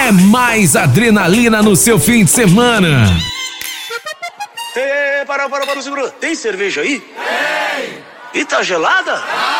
é mais adrenalina no seu fim de semana. Para, segura. Tem cerveja aí? Tem. E tá gelada?